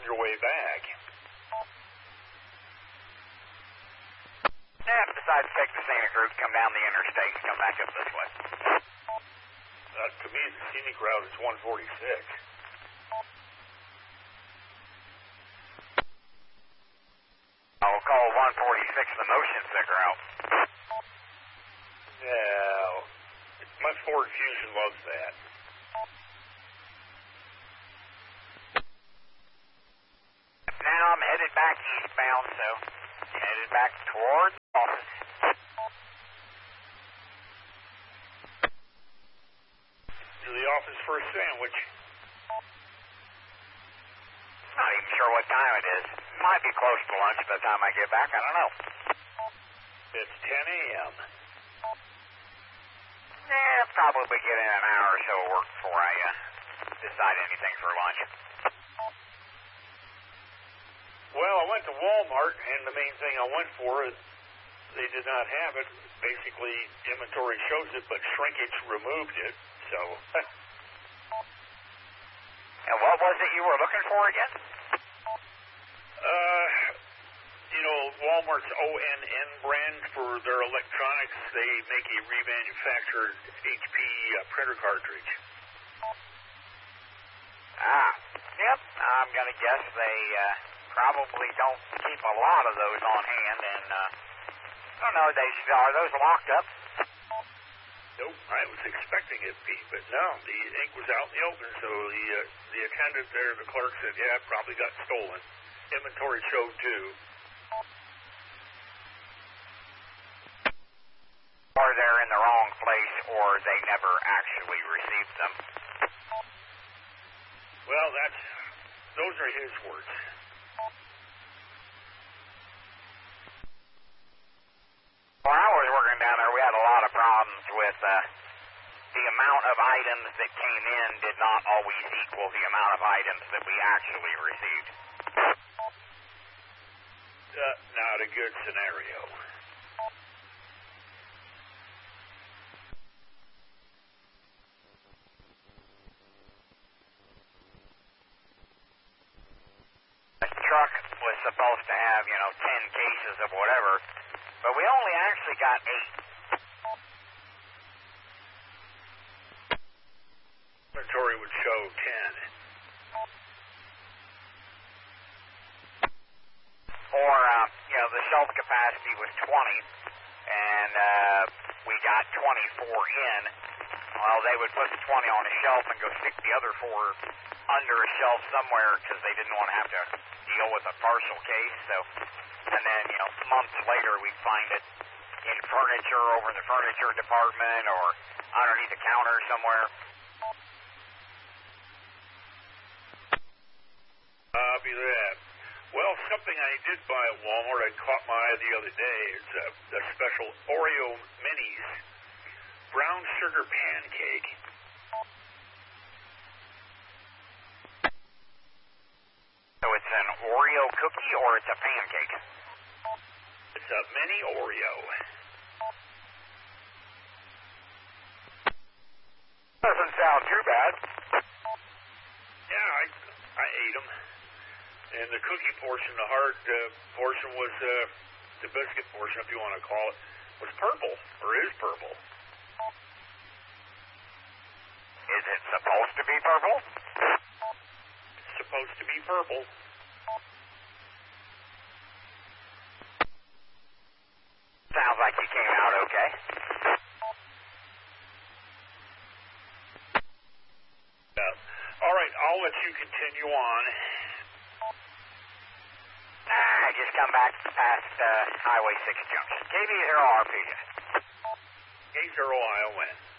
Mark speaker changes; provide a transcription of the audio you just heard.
Speaker 1: your way back.
Speaker 2: Yeah, decide to take the scenic route, come down the interstate, and come back up this way.
Speaker 1: To me, the scenic route is 146.
Speaker 2: I'll call 146 the motion sticker out.
Speaker 1: Yeah, my Ford Fusion loves that.
Speaker 2: Now I'm headed back eastbound, so headed back towards the office.
Speaker 1: To the office for a sandwich.
Speaker 2: Not even sure what time it is. Might be close to lunch by the time I get back. I don't know.
Speaker 1: It's 10 a.m.
Speaker 2: Yeah, probably get in an hour or so of work before I decide anything for lunch.
Speaker 1: Well, I went to Walmart, and the main thing I went for is they did not have it. Basically, inventory shows it, but shrinkage removed it. So,
Speaker 2: And what was it you were looking for again?
Speaker 1: Walmart's ONN brand for their electronics, they make a remanufactured HP printer cartridge.
Speaker 2: Yep. I'm going to guess they probably don't keep a lot of those on hand, and I don't know, are those locked up?
Speaker 1: Nope, I was expecting it, Pete, but no, the ink was out in the open, so the attendant there, the clerk said, yeah, it probably got stolen. Inventory showed too.
Speaker 2: Or they're in the wrong place, or they never actually received them.
Speaker 1: Well, those are his words.
Speaker 2: When I was working down there, we had a lot of problems with the amount of items that came in did not always equal the amount of items that we actually received.
Speaker 1: Not a good scenario.
Speaker 2: The truck was supposed to have, 10 cases of whatever, but we only actually got 8.
Speaker 1: Inventory would show 10.
Speaker 2: Or, the shelf capacity was 20, and we got 24 in. Well, they would put the 20 on a shelf and go stick the other 4 under a shelf somewhere because they didn't want to have to deal with a partial case. So, and then, months later, we'd find it in furniture over in the furniture department or underneath the counter somewhere.
Speaker 1: Copy that. Well, something I did buy at Walmart, I caught my eye the other day. It's a special Oreo Minis brown sugar pancake.
Speaker 2: So it's an Oreo cookie or it's a pancake?
Speaker 1: It's a mini Oreo.
Speaker 2: Doesn't sound too bad.
Speaker 1: Yeah, I ate them. And the cookie portion, the hard portion was, the biscuit portion, if you want to call it, was purple, or is purple.
Speaker 2: Is it supposed to be purple?
Speaker 1: It's supposed to be purple.
Speaker 2: Sounds like you came out okay.
Speaker 1: All right, I'll let you continue on.
Speaker 2: I just come back past Highway 6 junction. KV0RP.
Speaker 1: K0ION.